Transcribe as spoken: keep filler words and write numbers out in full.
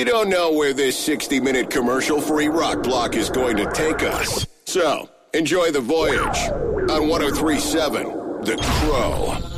We don't know where this sixty-minute commercial-free rock block is going to take us. So, enjoy the voyage on one oh three point seven The Crow.